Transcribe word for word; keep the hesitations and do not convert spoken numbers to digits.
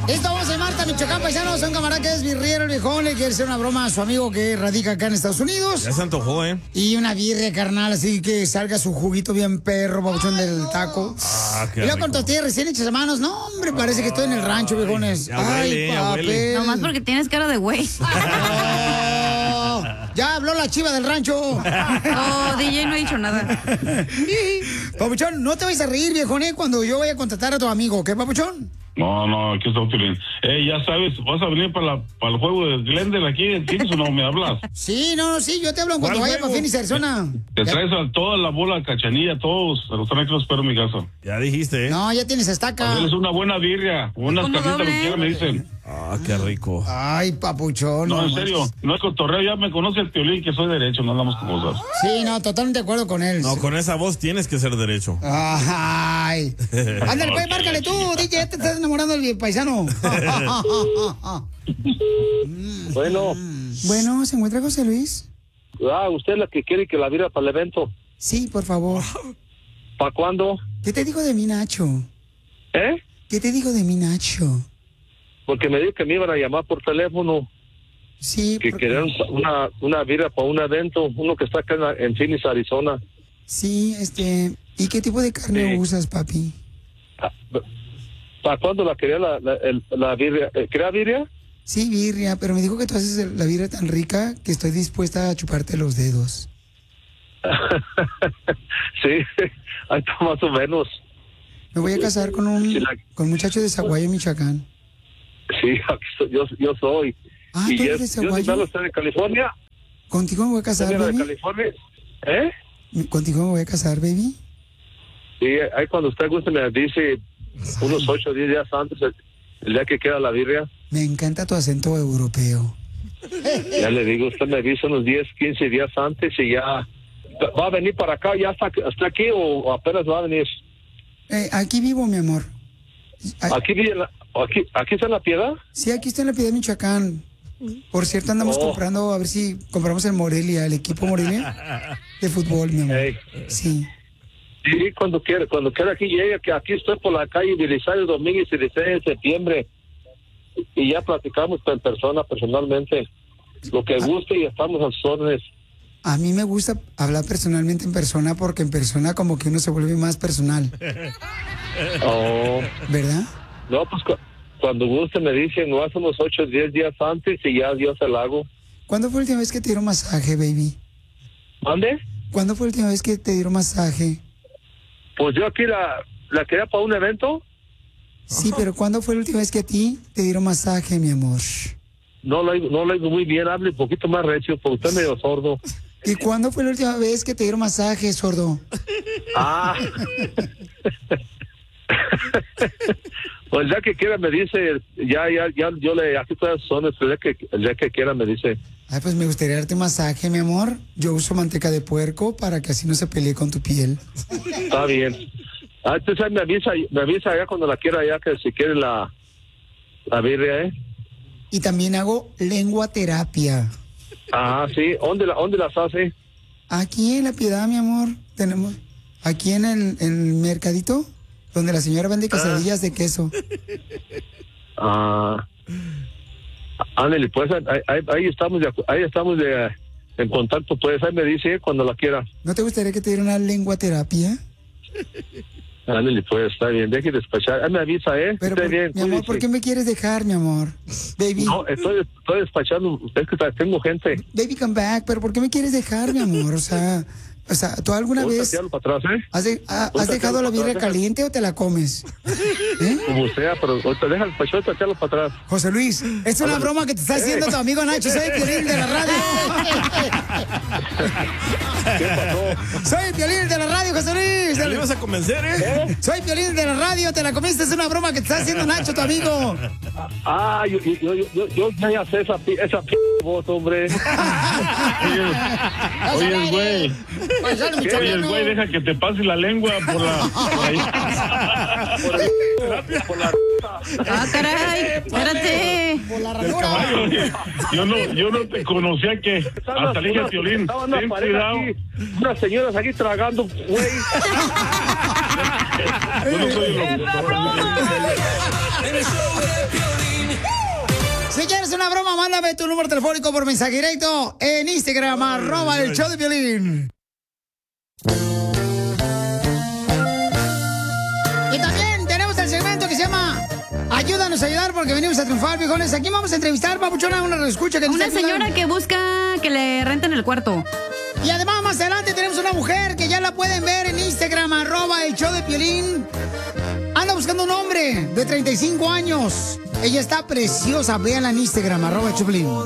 Esta voz de Marta, Michoacán, paisanos. Un camarada que es birriero, el viejón. Le quiere hacer una broma a su amigo que radica acá en Estados Unidos. Ya se antojó, ¿eh? Y una birria, carnal, así que salga su juguito bien perro, babuchón del taco. Ah, qué Y luego rico. con tortillas recién hechas a manos. No, hombre, parece que estoy en el rancho, viejones. Ya huele, Ay, ya huele. papel. Nomás porque tienes cara de güey. Oh, ya habló la chiva del rancho. Oh, D J no ha dicho nada. Papuchón, no te vayas a reír, viejón, ¿eh? Cuando yo vaya a contratar a tu amigo, ¿qué, Papuchón? No, no, aquí está Piolín. Eh, ya sabes, vas a venir para, la, para el juego de Glendale aquí, ¿tienes o no me hablas? Sí, no, no, sí, yo te hablo en cuando ¿Cuál vaya juego? para Phoenix, Arizona. Te Ya- traes a toda la bola Cachanilla, todos, a los tranquilos espero en mi casa. Ya dijiste, ¿eh? No, ya tienes estaca. Hacerles una buena birria, unas Como carnitas, lo doble. que quieran, me dicen. Ah, qué rico. Ay, Papuchón. No, en manches. serio, no es cotorreo, ya me conoce el Piolín, que soy derecho, no andamos con cosas. Sí, no, totalmente de acuerdo con él. No, con esa voz tienes que ser derecho. Ay. Ándale, pues, márcale tú, D J, ya te estás enamorando del paisano. Bueno, Bueno, ¿se encuentra José Luis? ah, usted es la que quiere que la vira para el evento. Sí, por favor. ¿Para cuándo? ¿Qué te digo de mi Nacho? ¿Eh? ¿Qué te digo de mi Nacho? Porque me dijo que me iban a llamar por teléfono, Sí, que porque- querían una, una vira para un evento, uno que está acá en, la- en Phoenix, Arizona. sí, este... ¿Y qué tipo de carne Sí. usas, papi? ¿Para cuándo la quería la, la, el- la birria? Eh, ¿Quería birria? Sí, birria, pero me dijo que tú haces el- la birria tan rica que estoy dispuesta a chuparte los dedos. Sí, ahí está más o menos. Me voy a casar con un, Sí, la- con un muchacho de Zaguayo, Michoacán. Sí, aquí soy- yo, yo soy. Ah, y ¿tú yo, eres de yo Zaguayo? soy usted de California. ¿Contigo me voy a casar, ¿Usted viene de baby? California? ¿Eh? ¿Contigo me voy a casar, baby? Sí, ahí cuando usted guste me dice unos ocho o diez días antes, el, el día que queda la birria. Me encanta tu acento europeo. Ya le digo, usted me avisa unos diez, quince días antes y ya va a venir para acá, ya está, está aquí o apenas va a venir. Eh, aquí vivo, mi amor. Ah, Aquí vive la- aquí, aquí está en La Piedad. sí, aquí estoy en la Piedad, Michoacán. Por cierto, andamos Oh. comprando, a ver si compramos el Morelia, el equipo Morelia de fútbol, mi amor. Ey. Sí. Sí, cuando quiera, cuando quiera aquí llegue, que aquí estoy por la calle Belisario Domínguez y dieciséis de septiembre y ya platicamos en persona, personalmente, lo que guste y estamos a sus órdenes. A mí me gusta hablar personalmente en persona porque en persona como que uno se vuelve más personal, Oh, ¿verdad? no, pues cu- cuando guste me dicen, no hacemos ocho o diez días antes y ya Dios el hago. ¿Cuándo fue la última vez que te dieron masaje, baby? ¿Mande? ¿Cuándo fue la última vez que te dieron masaje? Pues yo aquí la, la quería para un evento. Sí, pero ¿cuándo fue la última vez que a ti te dieron masaje, mi amor? No lo oigo, no lo oigo muy bien, hable un poquito más recio, porque usted es medio sordo. ¿Y cuándo fue la última vez que te dieron masaje, sordo? Ah. Pues ya que quiera me dice, ya, ya, ya, yo le, aquí todas son, ya que, ya que quiera me dice. Ay, pues me gustaría darte masaje, mi amor. Yo uso manteca de puerco para que así no se pelee con tu piel. Está bien. Ah, entonces ahí me avisa, me avisa ya cuando la quiera, ya que si quiere la, la birria, ¿eh? Y también hago lengua terapia. Ah, sí. ¿Dónde, la, dónde las hace? Aquí en La Piedad, mi amor, tenemos... Aquí en el, en el mercadito, donde la señora vende quesadillas de queso. Ah, ándale, pues ahí, ahí, ahí estamos, de, acu- ahí estamos de, en contacto, pues ahí me dice cuando la quiera. ¿No te gustaría que te diera una lengua terapia? Ándale, pues está bien, deje de despachar. Ahí me avisa, ¿eh? Pero, Esté por- bien, mi amor, cuídese. ¿por qué me quieres dejar, mi amor? Baby, No, estoy, estoy despachando, es que tengo gente. baby, come back, pero ¿por qué me quieres dejar, mi amor? O sea, o sea, ¿tú alguna ¿Puedo vez tatearlo para atrás, eh? has, de- ha- ¿Puedo has dejado la tatearlo para birria atrás? caliente o te la comes? ¿Eh? Como sea, pero ahorita deja el despachar, tatearlo para atrás. José Luis, es una broma que te está haciendo tu amigo Nacho. Soy el Piolín de la radio. ¿Qué pasó? Soy el Piolín de la radio, José Luis. Ya le ibas a convencer, ¿eh? Soy Piolín de la radio, te la comiste. Es una broma que te está haciendo Nacho, tu amigo. Ah, yo, yo, yo, yo, yo ya sé esa, pi- esa p voz, hombre. Oye, güey, Paisano oye, michoacano. güey, deja que te pase la lengua por la... Por ahí. Por, el, por la... Ah, caray, espérate. Por la El ranura. caballo, oye, yo no, yo no te conocía que hasta le dije a Piolín, Estaban una ten pareja cuidado. aquí, unas señoras aquí tragando, güey. Yo no soy el locutor. En el show de Piolín. quieres una broma, mándame tu número telefónico por mensaje directo en Instagram, ay, arroba ay. El show de Piolín. Y también tenemos el segmento que se llama Ayúdanos a ayudar porque venimos a triunfar, viejones. Aquí vamos a entrevistar, papuchona, una escucha que una señora que busca que le renten el cuarto. Y además más adelante tenemos una mujer que ya la pueden ver en Instagram, arroba el show de Piolín. Anda buscando un hombre de treinta y cinco años. Ella está preciosa, véanla en Instagram, arroba el show de Piolín.